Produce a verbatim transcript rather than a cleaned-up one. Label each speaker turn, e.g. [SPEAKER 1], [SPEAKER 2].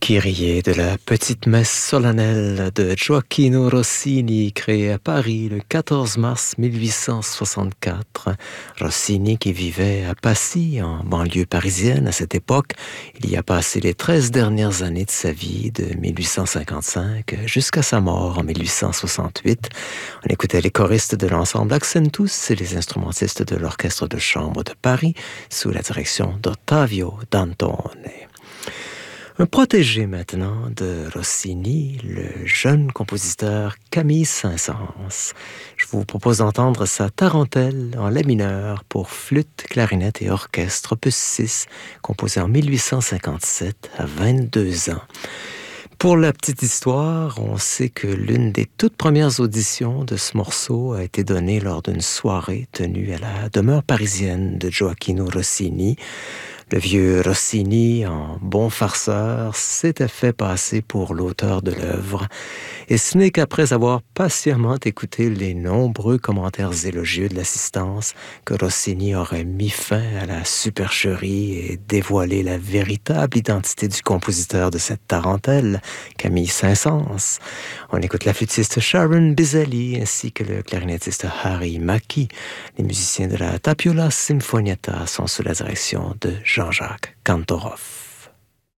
[SPEAKER 1] Kyrie de la petite messe solennelle de Gioacchino Rossini, créée à Paris le quatorze mars mille huit cent soixante-quatre. Rossini, qui vivait à Passy, en banlieue parisienne à cette époque, il y a passé les treize dernières années de sa vie, de mille huit cent cinquante-cinq jusqu'à sa mort en mille huit cent soixante-huit. On écoutait les choristes de l'ensemble Accentus et les instrumentistes de l'Orchestre de chambre de Paris, sous la direction d'Ottavio Dantone. Un protégé maintenant de Rossini, le jeune compositeur Camille Saint-Saëns. Je vous propose d'entendre sa tarentelle en la mineur pour flûte, clarinette et orchestre, opus six, composé en mille huit cent cinquante-sept à vingt-deux ans. Pour la petite histoire, on sait que l'une des toutes premières auditions de ce morceau a été donnée lors d'une soirée tenue à la demeure parisienne de Gioacchino Rossini. Le vieux Rossini, en bon farceur, s'était fait passer pour l'auteur de l'œuvre. Et ce n'est qu'après avoir patiemment écouté les nombreux commentaires élogieux de l'assistance que Rossini aurait mis fin à la supercherie et dévoilé la véritable identité du compositeur de cette tarentelle, Camille Saint-Saëns. On écoute la flûtiste Sharon Biselli ainsi que le clarinettiste Harry Mackie. Les musiciens de la Tapiola Sinfonietta sont sous la direction de Jean-Jacques Kantorov.